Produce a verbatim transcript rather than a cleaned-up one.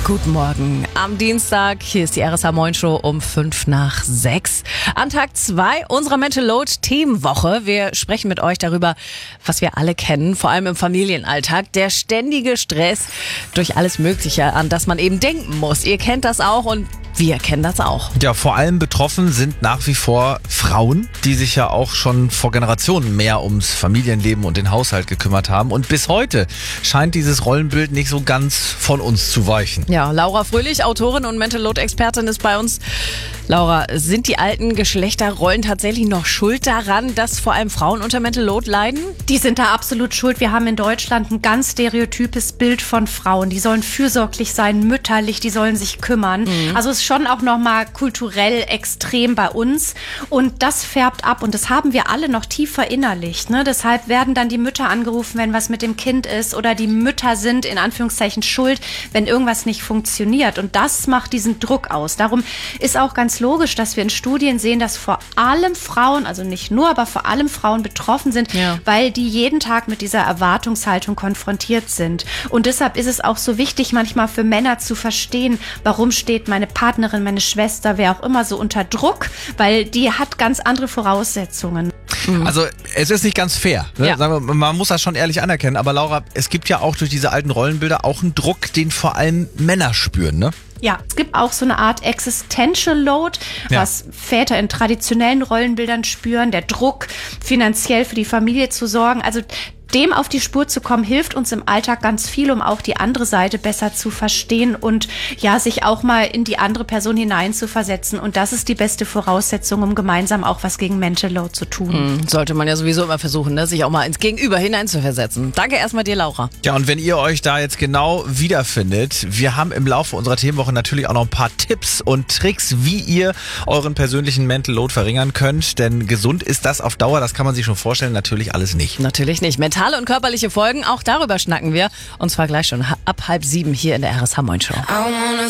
Guten Morgen. Am Dienstag, hier ist die R S H Moin Show um fünf nach sechs. An Tag zwei unserer Mental Load Themenwoche. Wir sprechen mit euch darüber, was wir alle kennen, vor allem im Familienalltag. Der ständige Stress durch alles Mögliche, an das man eben denken muss. Ihr kennt das auch und wir kennen das auch. Ja, vor allem betroffen sind nach wie vor Frauen, die sich ja auch schon vor Generationen mehr ums Familienleben und den Haushalt gekümmert haben. Und bis heute scheint dieses Rollenbild nicht so ganz von uns zu weichen. Ja, Laura Fröhlich, Autorin und Mental Load Expertin, ist bei uns. Laura, sind die alten Geschlechterrollen tatsächlich noch schuld daran, dass vor allem Frauen unter Mental Load leiden? Die sind da absolut schuld. Wir haben in Deutschland ein ganz stereotypes Bild von Frauen. Die sollen fürsorglich sein, mütterlich, die sollen sich kümmern. Mhm. Also es ist schon auch nochmal kulturell extrem bei uns. Und das färbt ab und das haben wir alle noch tief verinnerlicht. Ne? Deshalb werden dann die Mütter angerufen, wenn was mit dem Kind ist, oder die Mütter sind in Anführungszeichen schuld, wenn irgendwas nicht funktioniert. Und das macht diesen Druck aus. Darum ist auch ganz logisch, dass wir in Studien sehen, dass vor allem Frauen, also nicht nur, aber vor allem Frauen betroffen sind, ja. weil die jeden Tag mit dieser Erwartungshaltung konfrontiert sind. Und deshalb ist es auch so wichtig, manchmal für Männer zu verstehen, warum steht meine Partnerin, meine Schwester, wer auch immer, so unter Druck, weil die hat ganz andere Voraussetzungen. Also es ist nicht ganz fair, ne? Ja. Sagen wir, man muss das schon ehrlich anerkennen, aber Laura, es gibt ja auch durch diese alten Rollenbilder auch einen Druck, den vor allem Männer spüren, ne? Ja, es gibt auch so eine Art Existential Load, ja. was Väter in traditionellen Rollenbildern spüren, der Druck, finanziell für die Familie zu sorgen. Also dem auf die Spur zu kommen, hilft uns im Alltag ganz viel, um auch die andere Seite besser zu verstehen und ja, sich auch mal in die andere Person hineinzuversetzen. Und das ist die beste Voraussetzung, um gemeinsam auch was gegen Mental Load zu tun. Mhm, sollte man ja sowieso immer versuchen, ne? Sich auch mal ins Gegenüber hineinzuversetzen. Danke erstmal dir, Laura. Ja, und wenn ihr euch da jetzt genau wiederfindet, wir haben im Laufe unserer Themenwoche natürlich auch noch ein paar Tipps und Tricks, wie ihr euren persönlichen Mental Load verringern könnt. Denn gesund ist das auf Dauer, das kann man sich schon vorstellen, natürlich alles nicht. Natürlich nicht. Mentale und körperliche Folgen, auch darüber schnacken wir. Und zwar gleich schon ab halb sieben hier in der R S H Moin Show.